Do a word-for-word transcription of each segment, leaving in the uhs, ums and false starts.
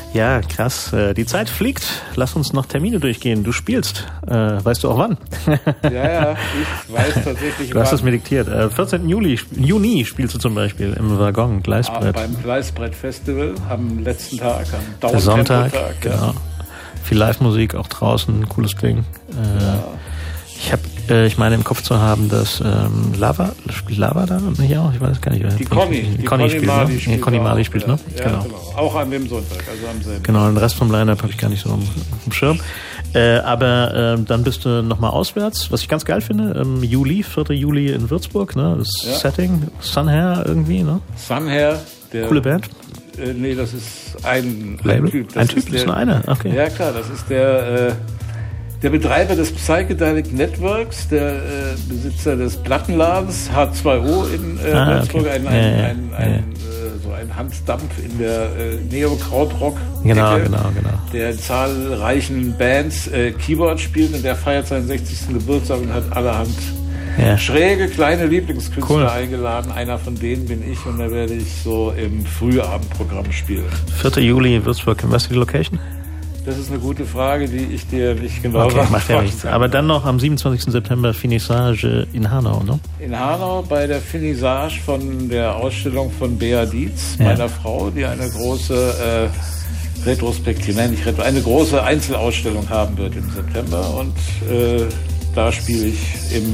Ja, krass. Die Zeit fliegt. Lass uns noch Termine durchgehen. Du spielst. Äh, weißt du auch wann? Ja, ja, ich weiß tatsächlich Du hast es mir diktiert. Äh, vierzehnten Juli, Juni spielst du zum Beispiel im Waggon, Gleisbrett. Ah, beim Gleisbrett-Festival am letzten Tag, am Der Sonntag, Down-Tempo-Tag. genau. Ja. Viel Live-Musik auch draußen, cooles Ding. Äh, Ja. Ich habe, äh, ich meine im Kopf zu haben, dass ähm, Lava, spielt Lava da hier auch? Ich weiß gar nicht. Die Conny, die, die Conny, Conny spielt, Mali ne? spielt, Conny Mali auch, spielt, ja. ne? Ja, Genau. genau. Auch an dem Sonntag, also am selben. Genau, den Rest vom Line-Up habe ich gar nicht so auf dem Schirm. Äh, aber äh, dann bist du nochmal auswärts, was ich ganz geil finde, im Juli, vierten Juli in Würzburg, ne? Das Ja. Setting, Sunhair irgendwie, ne? Sunhair, der... Coole Band. Äh, nee, das ist ein, Label? ein Typ. Das Ein Typ, ist, das ist der, nur einer, okay. Ja klar, das ist der, äh, der Betreiber des Psychedelic Networks, der äh, Besitzer des Plattenladens H zwei O in äh, Ah, Würzburg, okay. ein, ein, Ja, ja, ein, ja. ein, äh, so ein Hans Dampf in der äh, Neo-Krautrock. Genau, genau, genau. Der in zahlreichen Bands äh, Keyboard spielt und der feiert seinen sechzigsten Geburtstag und hat allerhand Ja. schräge kleine Lieblingskünstler Cool. eingeladen. Einer von denen bin ich und da werde ich so im Frühabendprogramm spielen. vierten Juli in Würzburg, was ist die Location? Das ist eine gute Frage, die ich dir nicht genau Okay, macht ja beantworten nichts. kann. Aber dann noch am siebenundzwanzigsten September Finissage in Hanau, ne? In Hanau bei der Finissage von der Ausstellung von Bea Dietz, Ja. meiner Frau, die eine große äh, Retrospektive, nein, nicht Retro, eine große Einzelausstellung haben wird im September und äh, da spiele ich im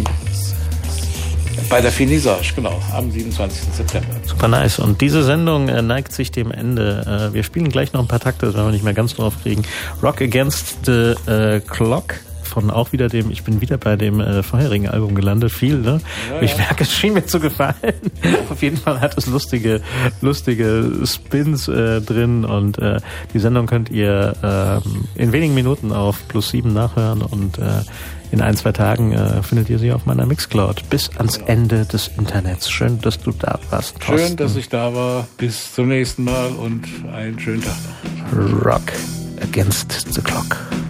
bei der Finissage, genau, am siebenundzwanzigsten September. Super nice. Und diese Sendung äh, neigt sich dem Ende. Äh, wir spielen gleich noch ein paar Takte, das werden wir nicht mehr ganz drauf kriegen. Rock Against the äh, Clock von auch wieder dem, ich bin wieder bei dem äh, vorherigen Album gelandet, viel, ne? Ja, ich ja. merke, es schien mir zu gefallen. Auf jeden Fall hat es lustige, lustige Spins äh, drin und äh, die Sendung könnt ihr äh, in wenigen Minuten auf Plus sieben nachhören und äh, in ein, zwei Tagen äh, findet ihr sie auf meiner Mixcloud bis ans Genau. Ende des Internets. Schön, dass du da warst, Thorsten. Schön, dass ich da war. Bis zum nächsten Mal und einen schönen Tag noch. Rock Against the Clock.